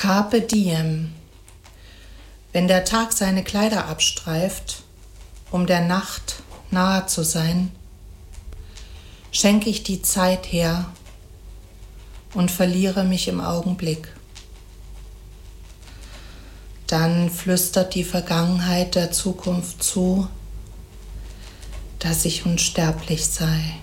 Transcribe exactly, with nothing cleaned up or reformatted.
Carpe diem. Wenn der Tag seine Kleider abstreift, um der Nacht nahe zu sein, schenke ich die Zeit her und verliere mich im Augenblick. Dann flüstert die Vergangenheit der Zukunft zu, dass ich unsterblich sei.